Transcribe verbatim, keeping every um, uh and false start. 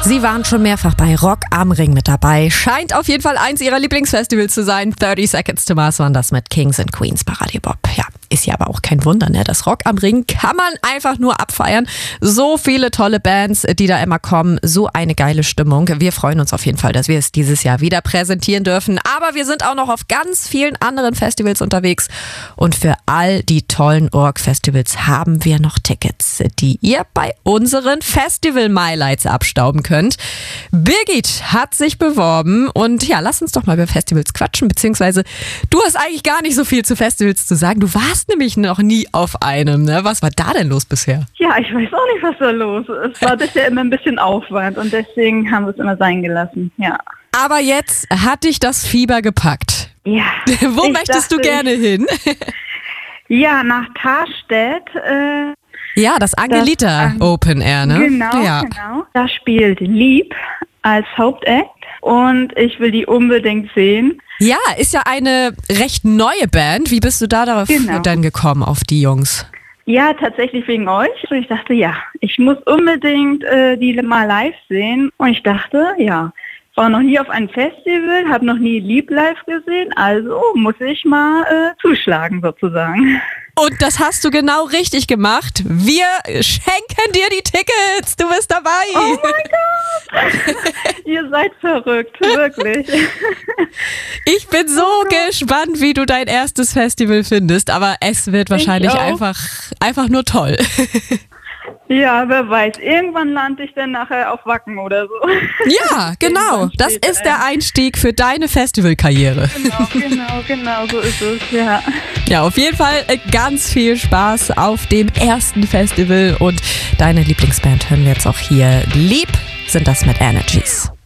Sie waren schon mehrfach bei Rock am Ring mit dabei. Scheint auf jeden Fall eins ihrer Lieblingsfestivals zu sein. thirty Seconds to Mars waren das mit Kings and Queens bei Radio Bob. Ja, ist ja aber auch kein Wunder, ne? Das Rock am Ring kann man einfach nur abfeiern. So viele tolle Bands, die da immer kommen. So eine geile Stimmung. Wir freuen uns auf jeden Fall, dass wir es dieses Jahr wieder präsentieren dürfen. Aber wir sind auch noch auf ganz vielen anderen Festivals unterwegs. Und für all die tollen Org-Festivals haben wir noch Tickets, die ihr bei unseren Festival-Mylights abstauben könnt. Könnt. Birgit hat sich beworben und ja, lass uns doch mal über Festivals quatschen, beziehungsweise du hast eigentlich gar nicht so viel zu Festivals zu sagen. Du warst nämlich noch nie auf einem, ne? Was war da denn los bisher? Ja, ich weiß auch nicht, was da los ist. Es war bisher immer ein bisschen Aufwand und deswegen haben wir es immer sein gelassen, ja. Aber jetzt hat dich das Fieber gepackt. Ja. Wo möchtest du gerne hin? Ja, nach Tarstedt. Äh, Ja, das Angelita das, ähm, Open Air, ne? Genau, ja. genau. Da spielt Lieb als Hauptact und ich will die unbedingt sehen. Ja, ist ja eine recht neue Band. Wie bist du da darauf genau. dann gekommen, auf die Jungs? Ja, tatsächlich wegen euch. Und ich dachte, ja, ich muss unbedingt äh, die mal live sehen. Und ich dachte, ja, war noch nie auf einem Festival, habe noch nie Lieb live gesehen, also muss ich mal äh, zuschlagen sozusagen. Und das hast du genau richtig gemacht. Wir schenken dir die Tickets. Du bist dabei. Oh mein Gott. Ihr seid verrückt, wirklich. Ich bin so oh gespannt, wie du dein erstes Festival findest. Aber es wird wahrscheinlich einfach, einfach nur toll. Ja, wer weiß. Irgendwann lande ich dann nachher auf Wacken oder so. Ja, genau. Das ist der Einstieg für deine Festivalkarriere. Genau, genau, genau, so ist es, ja. Ja, auf jeden Fall ganz viel Spaß auf dem ersten Festival und deine Lieblingsband hören wir jetzt auch hier. Lieb sind das mit Energies.